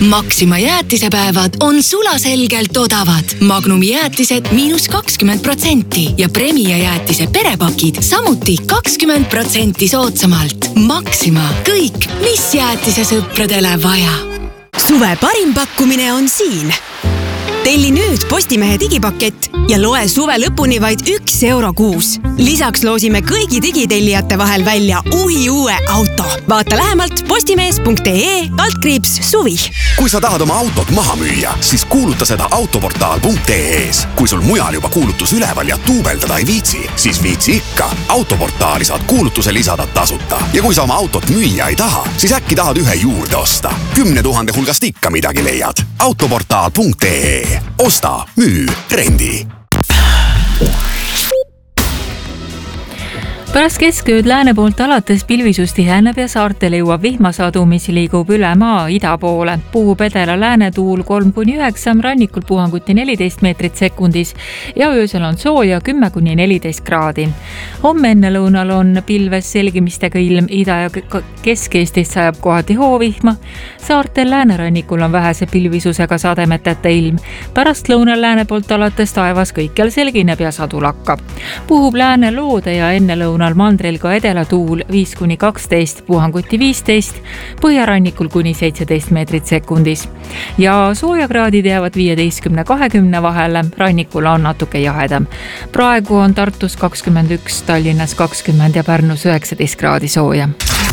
Maxima jäätisepäevad on sulaselgelt odavad. Magnumi jäätised -20% ja Premia jäätise perepakid samuti 20% soodsamalt. Maxima, kõik, mis jäätise sõpradele vaja. Suve parim pakkumine on siin. Telli nüüd Postimehe digipakett ja loe suve lõpuni vaid €1 kuus. Lisaks loosime kõigi digitellijate vahel välja uue auto. Vaata lähemalt postimees.ee/suvi. Kui sa tahad oma autot maha müüa, siis kuuluta seda autoportaal.ee-s. Kui sul mujal juba kuulutus üleval ja tuubeldada ei viitsi, siis viitsi ikka. Autoportaali saad kuulutuse lisada tasuta. Ja kui sa oma autot müüa ei taha, siis äkki tahad ühe juurde osta. 10 000 hulgast ikka midagi leiad. Autoportaal.ee. Osta, müü, rendi. Pärast keskööd lääne poolt alates pilvisus tiheneb ja saartele jõuab vihmasadu, mis liigub üle maa ida poole. Puhub edela läänetuul 3-9, rannikul puhanguti 14 meetrit sekundis ja öösel on sooja 10-14 kraadi. Homme ennelõunal on pilves selgimistega ilm, ida- ja Kesk-Eestis sajab kohati hoovihma. Saartel läänerannikul on vähese pilvisusega sademeteta ilm. Pärast lõunal lääne poolt alates taevas kõikjal selgineb ja sadu lakkab. Puhub lääne loode ja ennelõunal mandril ka edela tuul 5-12, puhanguti 15, põhjarannikul kuni 17 meetrit sekundis. Ja soojakraadid jäävad 15-20 vahele, rannikul on natuke jahedam. Praegu on Tartus 21, Tallinnas 20 ja Pärnus 19 kraadi sooja.